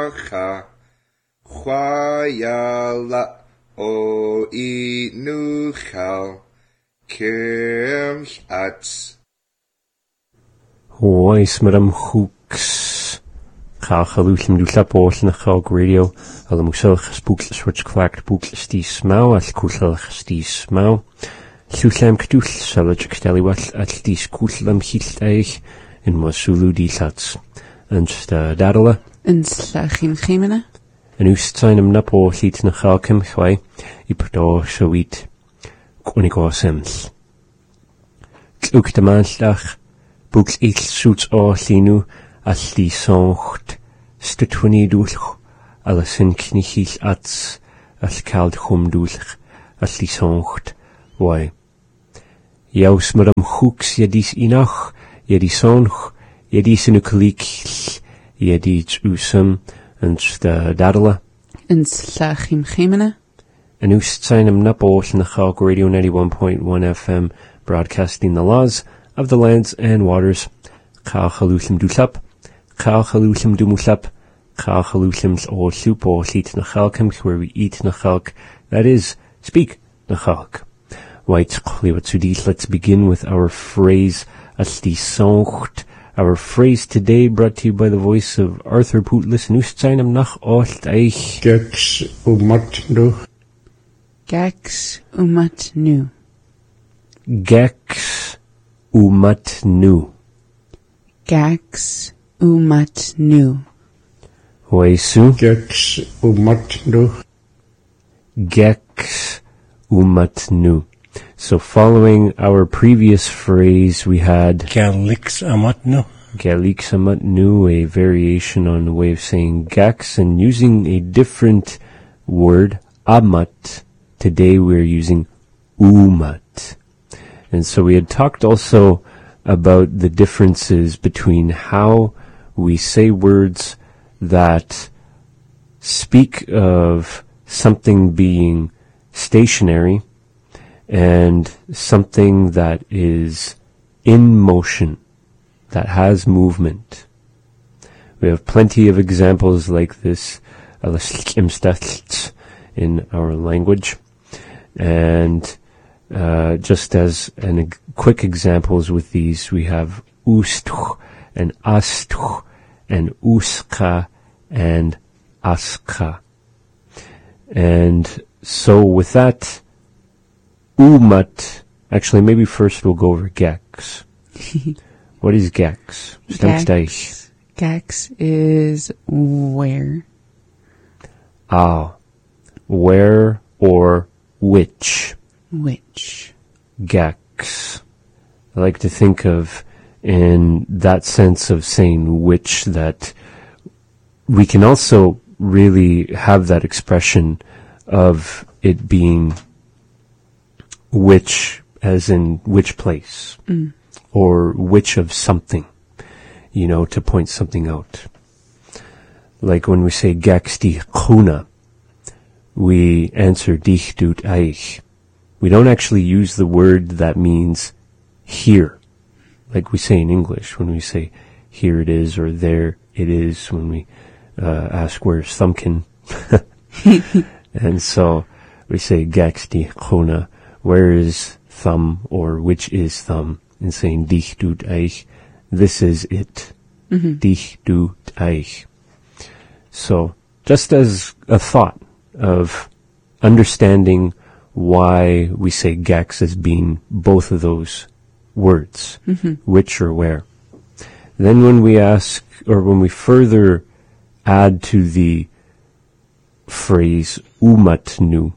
Nacha Chwayala O Inuchal Kirch Ats Oes Madam Hooks Chalchaluchim Dulap Ollnachog Radio Alamuselch Spookles Rich Clacked Bookles die Smau Al Kuchelch die Smau Llullem Cdwl Salaj Cteliwall Al die Skullam Hilt Eich in Mosulu die Lats Ynst Dadala Ynslachim Chimena En Oostzainem Napo Liet Nachalkim Chwai I Perdo Shawit Kwnigo Seml Tlwg de Manslach Bwgl eil Soets O Llinw Al die Soncht Stutwni Dwlch Al Syn Knichil Ats Al Cald Chwm Dwlch Al die Soncht Wai Jaus Madam Hooks Yadis Inach Yadi Sonch Yadis Inukalikl Yadis Usam Ynst Dadala Ynslachim Chimena En Oostzainem Napo Nachalk Radio 91.1 FM broadcasting the laws of the lands and waters Chalchaluchim Dulap Chalchaluchim Dumulap Chalchaluchim O Lupo Lit Nachalkim where we eat Nachalk, that is, speak Nachalk. White Chliwatsudit, let's begin with our phrase Asti Soncht. Our phrase today brought to you by the voice of Arthur Pootlis and Oostzainem Nach Olt Eich Gex Umat Nu Gax Umat Nu Gex Umat Nu Gax Umat Nu Oesu Gex Umat Nu Gex Umat Nu. So following our previous phrase, we had Galix Amat Nu Galix Amat Nu, a variation on the way of saying Gax, and using a different word, Amat. Today we're using Umat. And so we had talked also about the differences between how we say words that speak of something being stationary and something that is in motion, that has movement. We have plenty of examples like this in our language. And just as quick examples with these, we have ustuch and astuch and uska and aska. And so with that, Umat, actually maybe first we'll go over Gex. What is Gex? Gex is where. Where or which. Which. Gex. I like to think of in that sense of saying which, that we can also really have that expression of it being which, as in which place, or which of something, to point something out. Like when we say Gex die Kuna, we answer dich dut eich. We don't actually use the word that means here, like we say in English when we say here it is or there it is, when we ask where's Thumbkin. And so we say Gex die Kuna, where is thumb, or which is thumb, and saying dich dut eich, this is it. Dich dut eich. So just as a thought of understanding why we say Gex as being both of those words, which or where. Then when we ask, or when we further add to the phrase Umat Nu,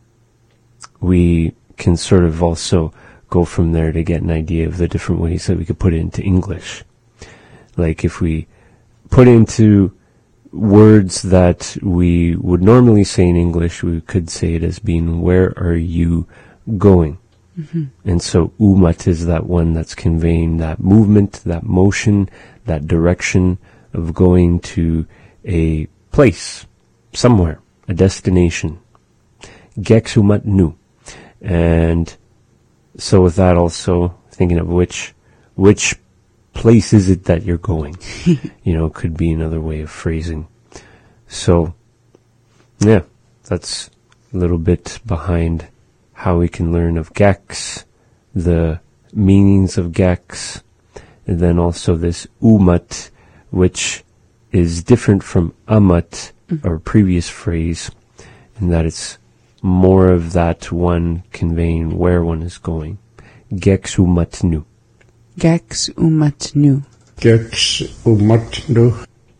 we can sort of also go from there to get an idea of the different ways that we could put it into English. Like if we put into words that we would normally say in English, we could say it as being, where are you going? And so Umat is that one that's conveying that movement, that motion, that direction of going to a place, somewhere, a destination. Gex Umat Nu. And so with that also, thinking of which place is it that you're going? Could be another way of phrasing. So, yeah, that's a little bit behind how we can learn of gex, the meanings of gex, and then also this umat, which is different from amat, our previous phrase, in that it's more of that one conveying where one is going. Gex umat nu. Gex umat nu. Gex umat nu.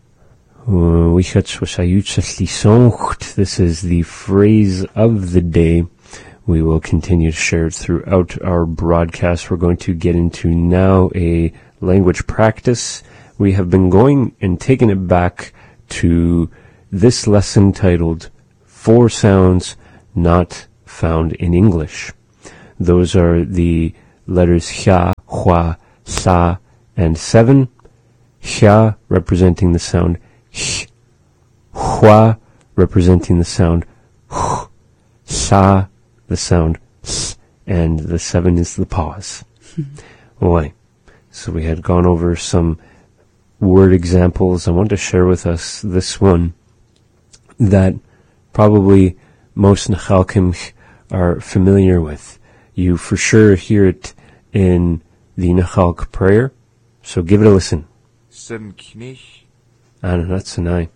This is the phrase of the day. We will continue to share it throughout our broadcast. We're going to get into now a language practice. We have been going and taking it back to this lesson titled 4 Sounds Not Found in English. Those are the letters Hya, Hwa, Sa, and 7. Hya representing the sound H, Hwa representing the sound H, Sa the sound S, and the 7 is the pause. Right. So we had gone over some word examples. I want to share with us this one that probably most Nechalkim are familiar with. You for sure hear it in the Nechalk prayer. So give it a listen. Sin knich. And that's an I.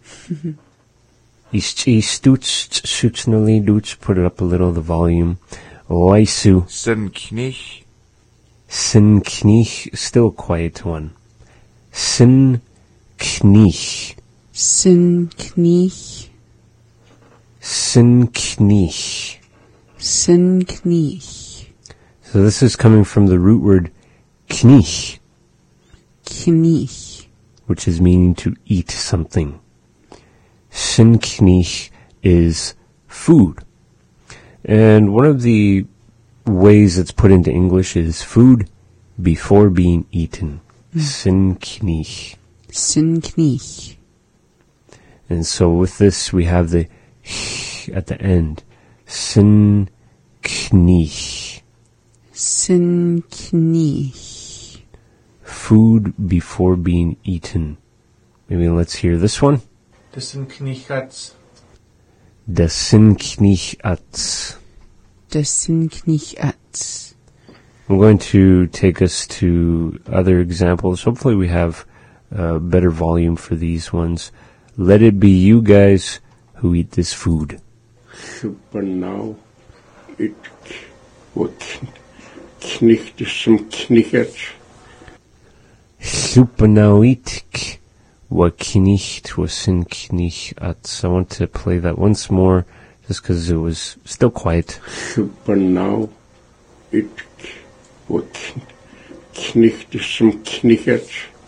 Stoots, put it up a little, the volume. Oisu. Sin knich. Sin knich, still a quiet one. Sin knich. Sin knich. Sin knich. Sin knich. So this is coming from the root word knich, Knich. which is meaning to eat something. Sin knich is food. And one of the ways it's put into English is food before being eaten. Sin knich. Sin knich. And so with this we have the h at the end. Sin knich. Sin knich. Food before being eaten. Maybe let's hear this one. Das sind Knichats. Das sind Knichats. Das sind Knichats. I'm going to take us to other examples. Hopefully we have better volume for these ones. Let it be you guys who eat this food. Super now. It what knicht some knichert. Supernauitik wa knicht wa sin knichats. I want to play that once more just because it was still quiet. Super now. It what knicht some knichert.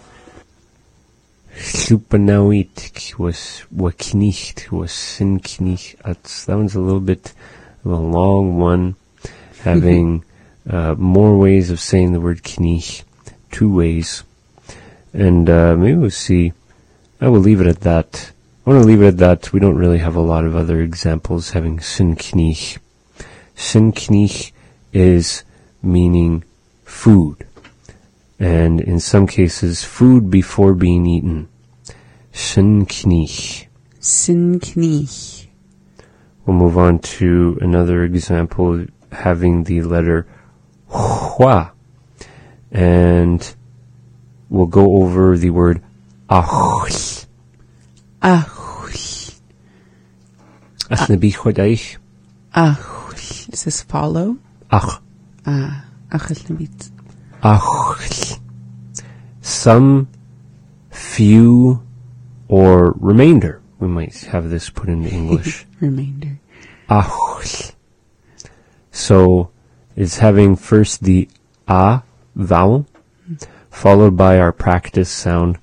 Supernauitik was wa knicht wa sin knichats. That one's a little bit of a long one, having more ways of saying the word knich, 2 ways. And maybe we'll see. I will leave it at that. I want to leave it at that. We don't really have a lot of other examples having sin knich. Sin knich is meaning food. And in some cases, food before being eaten. Sin knich. Sin knich. We'll move on to another example having the letter hua. And we'll go over the word achs. Achs. Asnabichwadaich. Achs. Is this follow? Ach. Achs. Achs. Some, few, or remainder. We might have this put into English. Remainder. Achs. So it's having first the a vowel, followed by our practice sound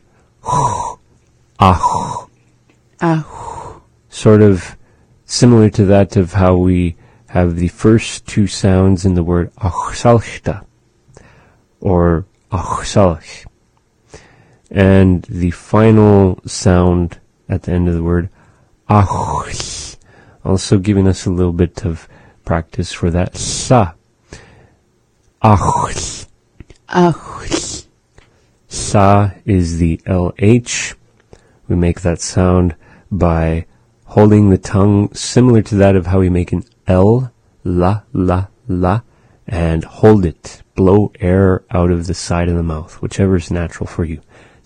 ach. Ach. Sort of similar to that of how we have the first 2 sounds in the word achsalchta or achsalch, and the final sound at the end of the word ach, also giving us a little bit of practice for that sa. Ach. Ach. Sa is the LH. We make that sound by holding the tongue similar to that of how we make an L, la, la, la, and hold it. Blow air out of the side of the mouth, whichever is natural for you.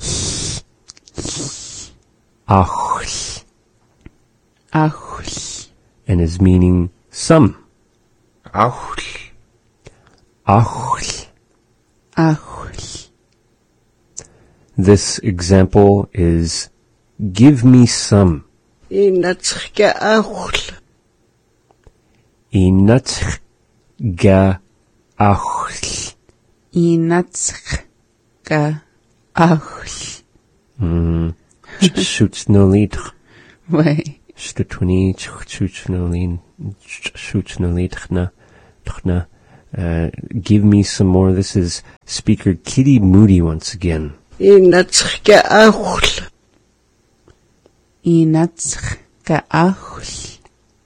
Ach, Ach. and is meaning some. Auch. Ach. Ach. This example is, give me some. Inatske aul. Inatch ga ach. Inatsk. Ga. Ach. Shoots no lead. Way. Stutwini, shoots no lead. Shoots no lead. Give me some more. This is speaker Kitty Moody once again. Inatske aul. Inatsk. Ga. Ach.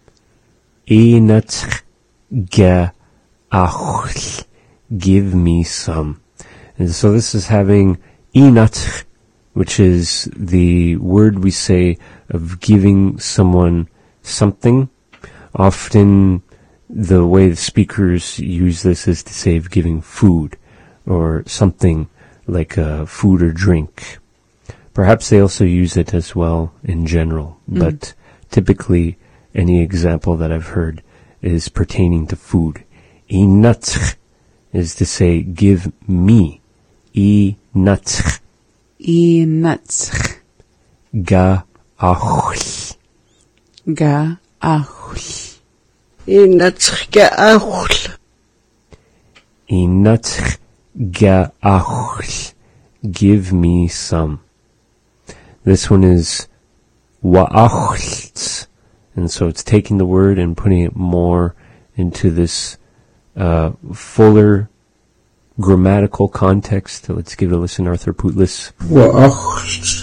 Inatch ga ach. Give me some. And so this is having inatch, which is the word we say of giving someone something. Often the way the speakers use this is to say of giving food or something like food or drink. Perhaps they also use it as well in general, but typically any example that I've heard is pertaining to food. Inatch is to say give me. Inatch Inatsk. ga ach. Ga. Ach. Inatske aul. Inatch ga ach. Give me some. This one is wa'achts. And so it's taking the word and putting it more into this fuller grammatical context. Let's give it a listen, Arthur Putlis. Wa'acht.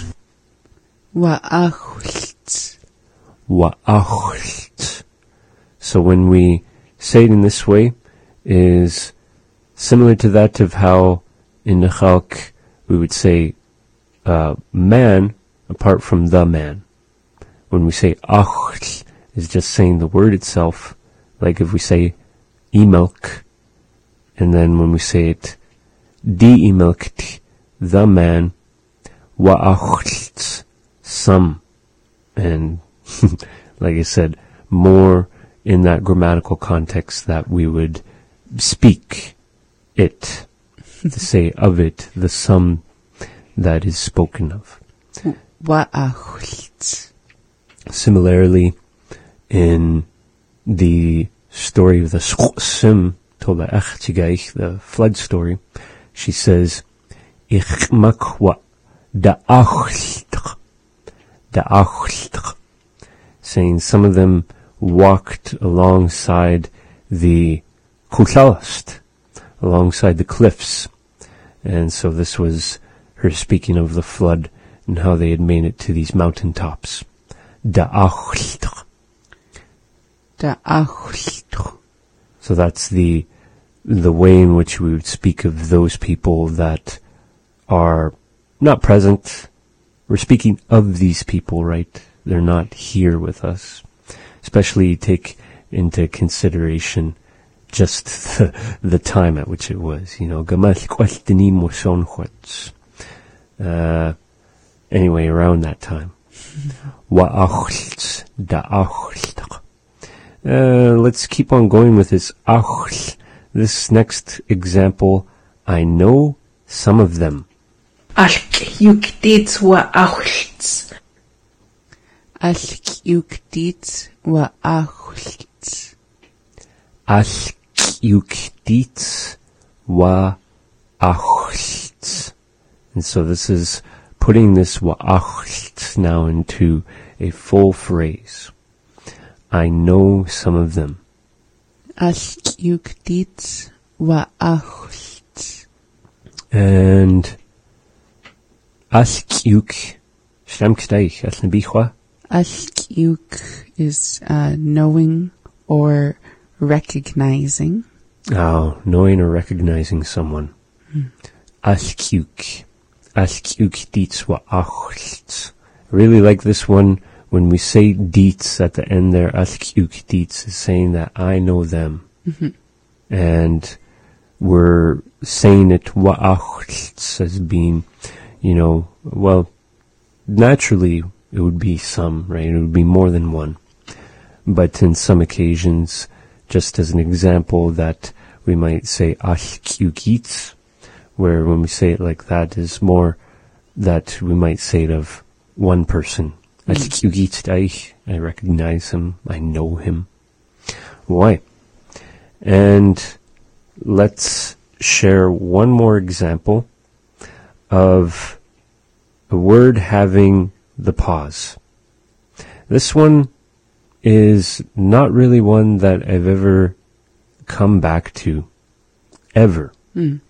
Wa'ach. Wa'acht. So when we say it in this way, is similar to that of how in the Chalk we would say man apart from the man. When we say ach, is just saying the word itself, like if we say e-milk, and then when we say it de-milked, the man, wa'acht, some, and like I said, more in that grammatical context that we would speak it, to say of it, the sum that is spoken of. Wa'ach. Similarly, in the story of the Sim, told by Achtigaich, the flood story, she says, Ich makwa da'achlch, saying some of them walked alongside the Kutalast, alongside the cliffs. And so this was her speaking of the flood and how they had made it to these mountaintops. Da'achlch. Da'ach. So that's the way in which we would speak of those people that are not present. We're speaking of these people, right? They're not here with us. Especially take into consideration just the time at which it was. You know, anyway, around that time. Let's keep on going with this ach. This next example, I know some of them. Alk yukdits wa'aults. Alk yukdits wa'ach. Alk yukdits wa'ach. And so this is putting this wa'ach now into a full phrase. I know some of them. Alk yukdits wa'ach. And alk yuk, shlamkstaich, alnabichwa. Alk yuk is knowing or recognizing. Oh, knowing or recognizing someone. Alk yuk. Alk yuk dits wa'ach. I really like this one When we say dietz at the end there, alkuk dietz is saying that I know them. And we're saying it wa'achts as being, well, naturally it would be some, right? It would be more than one. But in some occasions, just as an example, that we might say alkukits, where when we say it like that is more that we might say it of one person. I recognize him, I know him. Why? And let's share one more example of a word having the pause. This one is not really one that I've ever come back to, ever.